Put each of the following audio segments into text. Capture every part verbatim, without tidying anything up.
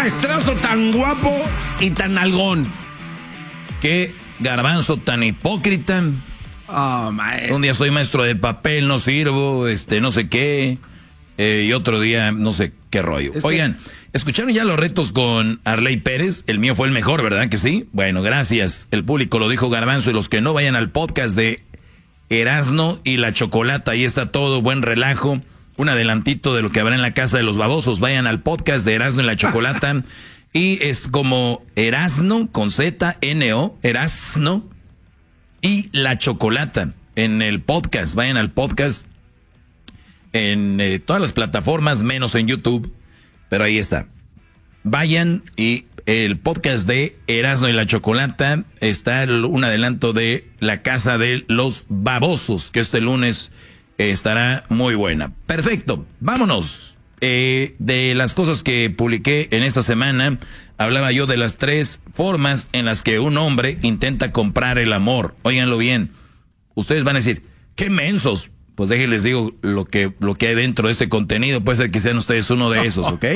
maestrazo tan guapo y tan nalgón. Qué garbanzo tan hipócrita. Oh, maestro. Un día soy maestro de papel, no sirvo, este, no sé qué. Eh, y otro día, no sé qué rollo. Es Oigan, que... ¿escucharon ya los retos con Arley Pérez? El mío fue el mejor, ¿verdad que sí? Bueno, gracias. El público lo dijo Garbanzo, y los que no vayan al podcast de Erasno y la Chocolata, ahí está todo, buen relajo. Un adelantito de lo que habrá en la casa de los babosos. Vayan al podcast de Erasno y la Chocolata. Y es como Erasno con Z, N O, Erasno y la Chocolata en el podcast. Vayan al podcast en eh, todas las plataformas, menos en YouTube, pero ahí está. Vayan, y el podcast de Erasno y la Chocolata está el, un adelanto de la casa de los babosos, que este lunes eh, estará muy buena. Perfecto, vámonos. Eh, de las cosas que publiqué en esta semana, hablaba yo de las tres formas en las que un hombre intenta comprar el amor. Óiganlo bien. Ustedes van a decir, ¡qué mensos! Pues déjenles digo lo que, lo que hay dentro de este contenido. Puede ser que sean ustedes uno de esos, ¿ok?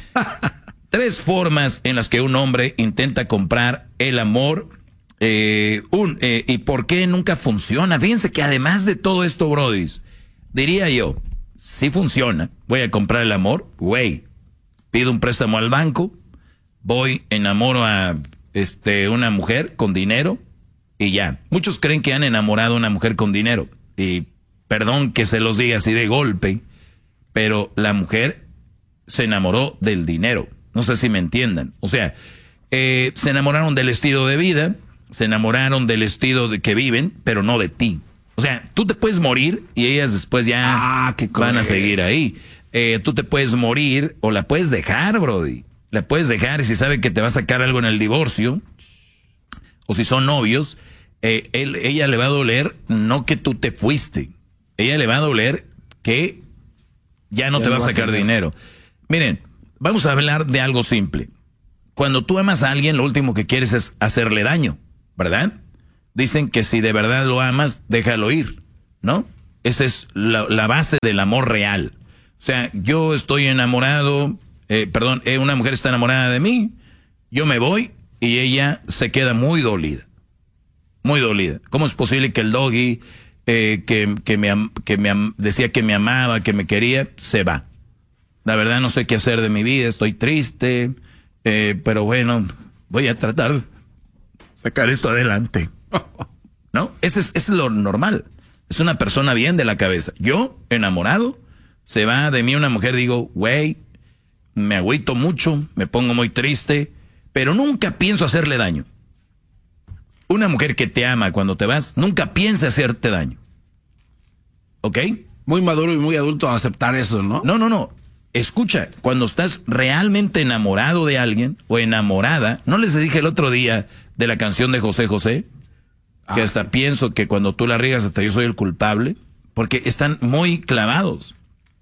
Tres formas en las que un hombre intenta comprar el amor. Eh, un, eh, ¿Y por qué nunca funciona? Fíjense que además de todo esto, brodis, diría yo, si funciona, voy a comprar el amor, güey, pido un préstamo al banco, voy, enamoro a este, una mujer con dinero y ya. Muchos creen que han enamorado a una mujer con dinero, y perdón que se los diga así de golpe, pero la mujer se enamoró del dinero. No sé si me entiendan. O sea, eh, se enamoraron del estilo de vida, se enamoraron del estilo de que viven, pero no de ti. O sea, tú te puedes morir y ellas después ya ah, qué van a seguir ahí. Eh, tú te puedes morir o la puedes dejar, brody. La puedes dejar, y si sabe que te va a sacar algo en el divorcio, o si son novios, eh, él, ella le va a doler no que tú te fuiste. Ella le va a doler que ya no ya te va a sacar dinero. Miren, vamos a hablar de algo simple. Cuando tú amas a alguien, lo último que quieres es hacerle daño, ¿verdad? Dicen que si de verdad lo amas, déjalo ir, ¿no? Esa es la, la base del amor real. O sea, yo estoy enamorado, eh, perdón, eh, una mujer está enamorada de mí, yo me voy y ella se queda muy dolida. Muy dolida. ¿Cómo es posible que el doggy eh, que, que, me, que me decía que me amaba, que me quería, se va? La verdad no sé qué hacer de mi vida, estoy triste, eh, pero bueno, voy a tratar de sacar esto adelante. ¿No? Ese es, ese es lo normal. Es una persona bien de la cabeza. Yo, enamorado, se va de mí una mujer, digo, güey, me agüito mucho, me pongo muy triste, pero nunca pienso hacerle daño. Una mujer que te ama cuando te vas, nunca piensa hacerte daño. ¿Ok? Muy maduro y muy adulto a aceptar eso, ¿no? No, no, no. Escucha, cuando estás realmente enamorado de alguien o enamorada, ¿no les dije el otro día de la canción de José José? Que ah, hasta sí. Pienso que cuando tú la riegas hasta yo soy el culpable, porque están muy clavados.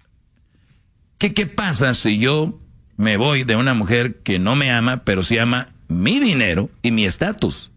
¿Qué, qué pasa si yo me voy de una mujer que no me ama, pero sí ama mi dinero y mi estatus?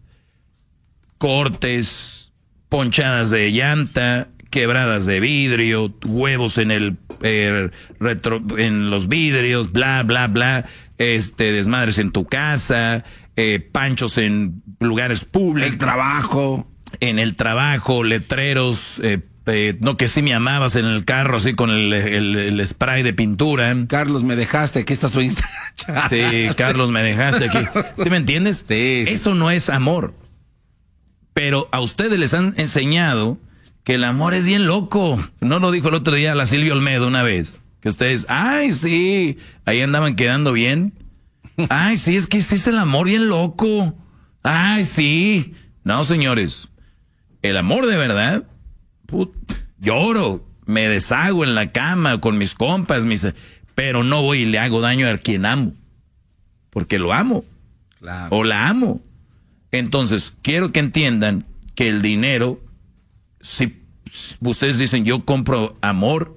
Cortes, ponchadas de llanta, quebradas de vidrio, huevos en el eh, retro, en los vidrios, bla, bla, bla, este, desmadres en tu casa, eh, panchos en lugares públicos. El trabajo. En el trabajo, letreros, eh, eh, no que sí me amabas en el carro, así con el, el, el spray de pintura. Carlos, me dejaste, aquí está su Instagram. Sí, Carlos, me dejaste aquí. ¿Sí me entiendes? Sí, sí. Eso no es amor. Pero a ustedes les han enseñado que el amor es bien loco. ¿No lo dijo el otro día la Silvia Olmedo una vez? Que ustedes, ay, sí, ahí andaban quedando bien. Ay, sí, es que sí es el amor bien loco. Ay, sí. No, señores, el amor de verdad, put, lloro, me deshago en la cama con mis compas, mis, pero no voy y le hago daño a quien amo. Porque lo amo. Claro. O la amo. Entonces, quiero que entiendan que el dinero, si ustedes dicen yo compro amor,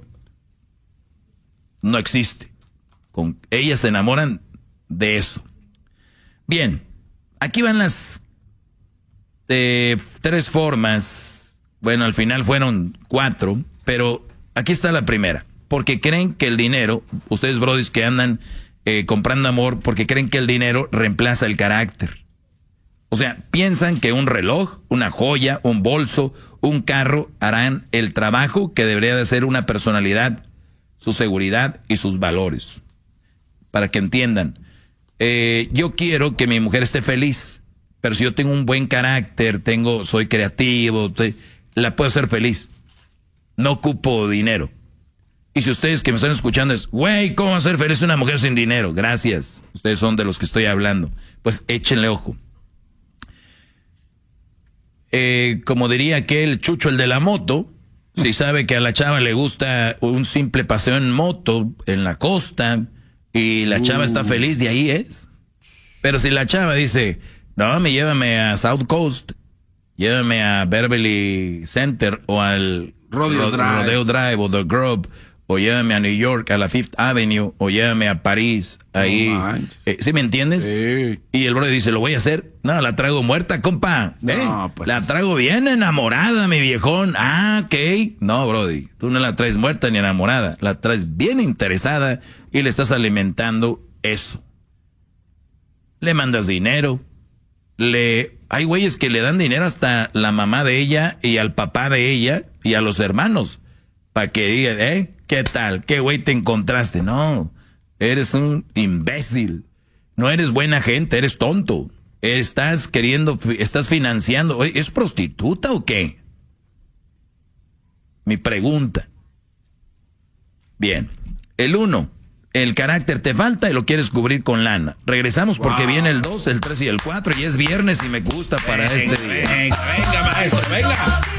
no existe. Con, ellas se enamoran de eso. Bien, aquí van las eh, tres formas. Bueno, al final fueron cuatro, pero aquí está la primera. Porque creen que el dinero, ustedes brodis que andan eh, comprando amor porque creen que el dinero reemplaza el carácter. O sea, piensan que un reloj, una joya, un bolso, un carro harán el trabajo que debería de hacer una personalidad, su seguridad y sus valores. Para que entiendan, eh, yo quiero que mi mujer esté feliz, pero si yo tengo un buen carácter, tengo, soy creativo, te, la puedo hacer feliz. No ocupo dinero. Y si ustedes que me están escuchando es, güey, ¿cómo hacer feliz a una mujer sin dinero? Gracias. Ustedes son de los que estoy hablando. Pues échenle ojo. Eh, como diría aquel Chucho, el de la moto, si sabe que a la chava le gusta un simple paseo en moto en la costa y la chava uh. está feliz, de ahí es. Pero si la chava dice, no, me llévame a South Coast, llévame a Beverly Center o al Rodeo, Ro- Drive. Rodeo Drive o The Grove, o llévame a New York, a la Fifth Avenue, o llévame a París, ahí. No eh, ¿Sí me entiendes? Sí. Y el brother dice, ¿lo voy a hacer? No, la traigo muerta, compa. ¿Eh? No, pues. La traigo bien enamorada, mi viejón. Ah, ok. No, brody, tú no la traes muerta ni enamorada. La traes bien interesada y le estás alimentando eso. Le mandas dinero. Le... Hay güeyes que le dan dinero hasta la mamá de ella y al papá de ella y a los hermanos. Para que digan, ¿eh? ¿Qué tal? ¿Qué güey te encontraste? No, eres un imbécil. No eres buena gente, eres tonto. Estás queriendo, estás financiando. ¿Es prostituta o qué? Mi pregunta. Bien. El uno, el carácter te falta y lo quieres cubrir con lana. Regresamos porque wow. viene el dos, el tres y el cuatro y es viernes y me gusta para venga, este día. Venga, venga, maestro, venga.